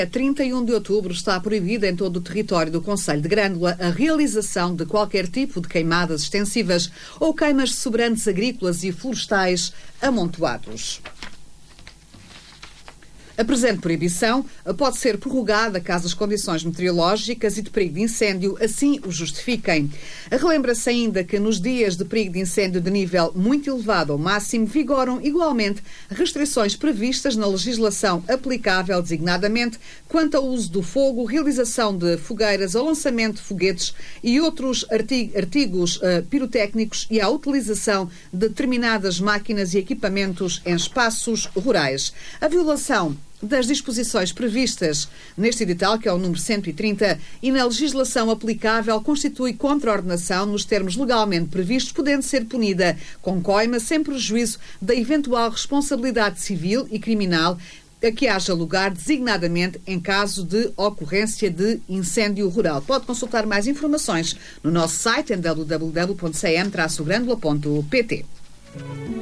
A 31 de outubro está proibida em todo o território do concelho de Grândola a realização de qualquer tipo de queimadas extensivas ou queimas de sobrantes agrícolas e florestais amontoados. A presente proibição pode ser prorrogada caso as condições meteorológicas e de perigo de incêndio assim o justifiquem. Relembra-se ainda que nos dias de perigo de incêndio de nível muito elevado ou máximo vigoram igualmente restrições previstas na legislação aplicável designadamente quanto ao uso do fogo, realização de fogueiras, ao lançamento de foguetes e outros artigos pirotécnicos e à utilização de determinadas máquinas e equipamentos em espaços rurais. A violação das disposições previstas neste edital, que é o número 130, e na legislação aplicável, constitui contraordenação nos termos legalmente previstos, podendo ser punida com coima, sem prejuízo da eventual responsabilidade civil e criminal a que haja lugar, designadamente em caso de ocorrência de incêndio rural. Pode consultar mais informações no nosso site em www.cm-grândola.pt.